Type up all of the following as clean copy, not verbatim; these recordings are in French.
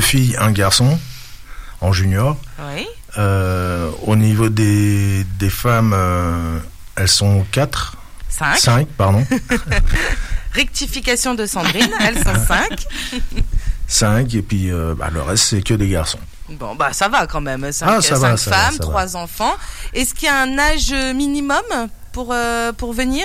filles, un garçon en junior. Oui. Au niveau des femmes, elles sont 4. 5, pardon. Rectification de Sandrine, elles sont 5. 5, et puis le reste, c'est que des garçons. Bon, ça va quand même. 5 femmes, 3 enfants. Est-ce qu'il y a un âge minimum pour venir ?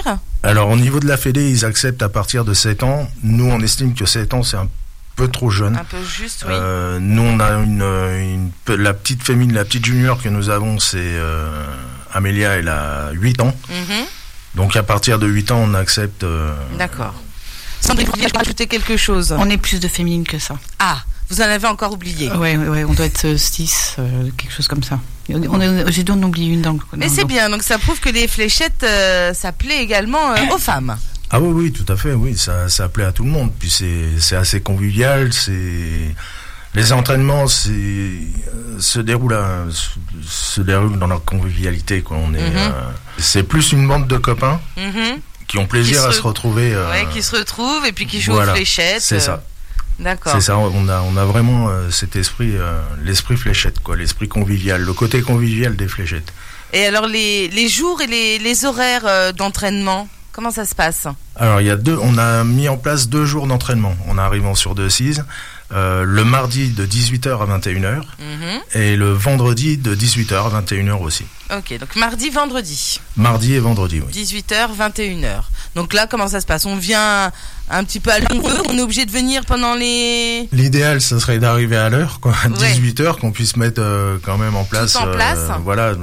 Alors, au niveau de la Fédé, ils acceptent à partir de 7 ans. Nous, on estime que 7 ans, c'est un peu trop jeune. Un peu juste, oui. Nous, on a la petite fémine, la petite junior que nous avons, c'est Amélia, elle a 8 ans. Donc, à partir de 8 ans, on accepte... D'accord. Sandrine, vous voulez rajouter quelque chose ? On est plus de féminines que ça. Ah, vous en avez encore oublié. Oui, on doit être 6, quelque chose comme ça. J'ai dû en oublier une. Mais c'est bien, donc ça prouve que les fléchettes, ça plaît également aux femmes. Ah oui, tout à fait, oui, ça plaît à tout le monde. Puis c'est assez convivial, les entraînements se déroulent dans la convivialité, quoi. C'est plus une bande de copains qui ont plaisir à se retrouver. Qui se retrouvent et puis qui jouent aux fléchettes. C'est ça. D'accord. C'est ça. On a vraiment cet esprit, l'esprit fléchette, quoi, l'esprit convivial, le côté convivial des fléchettes. Et alors les jours et les horaires d'entraînement, comment ça se passe ? Alors on a mis en place 2 jours d'entraînement en arrivant sur Decize. Le mardi de 18h à 21h et le vendredi de 18h à 21h aussi. Ok, donc mardi, vendredi. Mardi et vendredi, oui. 18h, 21h. Donc là, comment ça se passe ? On vient un petit peu à l'heure, on est obligé de venir pendant les... L'idéal, ça serait d'arriver à l'heure, quoi, à 18h, qu'on puisse mettre quand même en place... Tout en place voilà,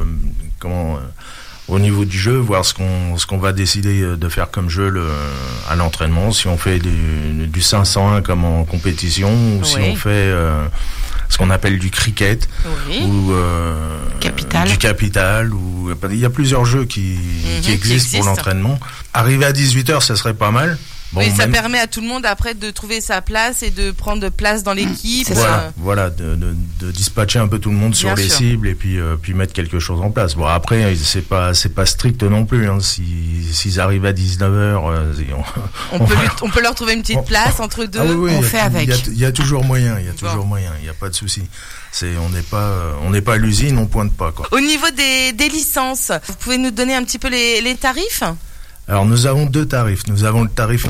au niveau du jeu, voir ce qu'on va décider de faire comme jeu à l'entraînement, si on fait du 501 comme en compétition, ou si on fait ce qu'on appelle du cricket, ou du capital, ou il y a plusieurs jeux qui existent pour l'entraînement. Arriver à 18h, ça serait pas mal. Bon, oui, ça permet à tout le monde après de trouver sa place et de prendre place dans l'équipe. Voilà, de dispatcher un peu tout le monde sur les cibles et puis mettre quelque chose en place. Bon, après, c'est pas strict non plus. Hein. S'ils arrivent à 19h, on peut leur trouver une petite place entre deux. On fait avec. Il y a toujours moyen. Il y a pas de souci. On n'est pas à l'usine, on pointe pas, quoi. Au niveau des licences, vous pouvez nous donner un petit peu les tarifs ? Alors nous avons 2 tarifs. Nous avons le tarif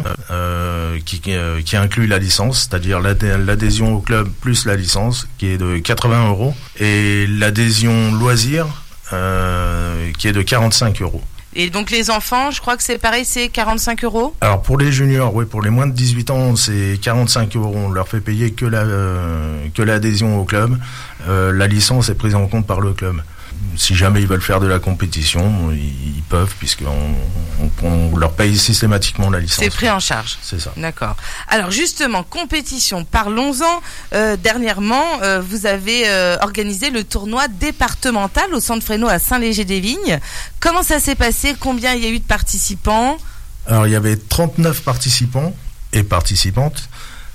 qui inclut la licence, c'est-à-dire l'adhésion au club plus la licence, qui est de 80 €, et l'adhésion loisir, qui est de 45 €. Et donc les enfants, je crois que c'est pareil, c'est 45 €. Alors pour les juniors, oui, pour les moins de 18 ans, c'est 45 €. On leur fait payer que l'adhésion au club. La licence est prise en compte par le club. Si jamais ils veulent faire de la compétition, ils peuvent, puisqu'on leur paye systématiquement la licence. C'est pris en charge. C'est ça. D'accord. Alors justement, compétition, parlons-en. Dernièrement, vous avez organisé le tournoi départemental au Centre Fresno à Saint-Léger-des-Vignes. Comment ça s'est passé ? Combien il y a eu de participants ? Alors il y avait 39 participants et participantes.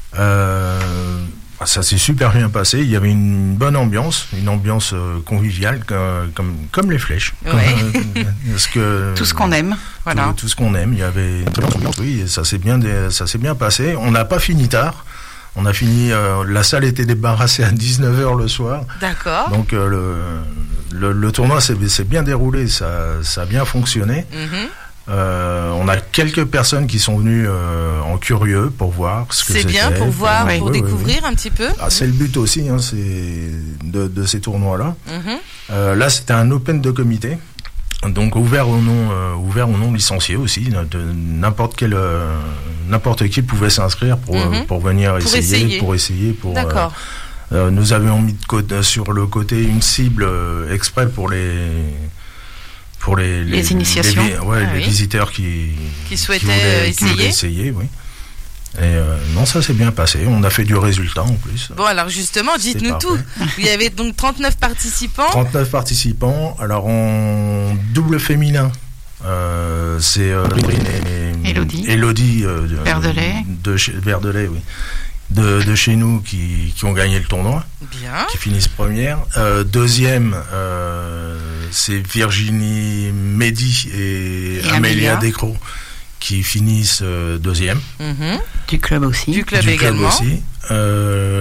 Ça s'est super bien passé. Il y avait une bonne ambiance, conviviale, comme les flèches. Tout ce qu'on aime. Voilà. Tout ce qu'on aime. Il y avait ça s'est bien passé. On n'a pas fini tard. On a fini. La salle était débarrassée à 19h le soir. D'accord. Donc le tournoi s'est bien déroulé. Ça a bien fonctionné. On a quelques personnes qui sont venues en curieux pour voir ce que c'était. C'est bien pour voir, pour découvrir un petit peu. C'est le but aussi, hein, de ces tournois-là. Là, c'était un open de comité, donc ouvert aux non licenciés aussi. N'importe qui pouvait s'inscrire pour venir essayer. D'accord. Nous avions mis sur le côté une cible exprès pour les initiations. Les visiteurs qui souhaitaient essayer, oui. Et non, ça s'est bien passé. On a fait du résultat en plus. Bon, alors justement, dites-nous tout. Il y avait donc 39 participants. 39 participants. Alors en double féminin, c'est Élodie Verdelet. Verdelet, oui. De chez nous qui ont gagné le tournoi. Bien. Qui finissent première. Deuxième, c'est Virginie Mehdi et Amélia Descroix qui finissent deuxième. Du club aussi. Du club également.